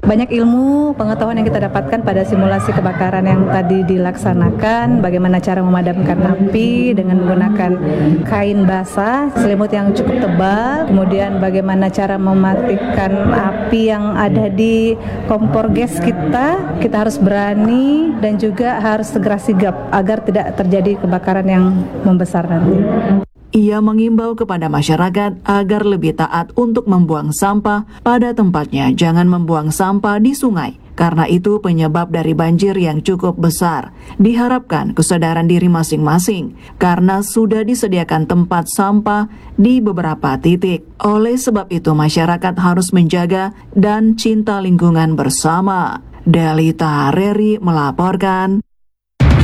Banyak ilmu pengetahuan yang kita dapatkan pada simulasi kebakaran yang tadi dilaksanakan, bagaimana cara memadamkan api dengan menggunakan kain basah, selimut yang cukup tebal, kemudian bagaimana cara mematikan api yang ada di kompor gas kita harus berani dan juga harus segera sigap agar tidak terjadi kebakaran yang membesar nanti. Ia mengimbau kepada masyarakat agar lebih taat untuk membuang sampah pada tempatnya, jangan membuang sampah di sungai, karena itu penyebab dari banjir yang cukup besar. Diharapkan kesadaran diri masing-masing, karena sudah disediakan tempat sampah di beberapa titik. Oleh sebab itu masyarakat harus menjaga dan cinta lingkungan bersama. Delita Reri melaporkan.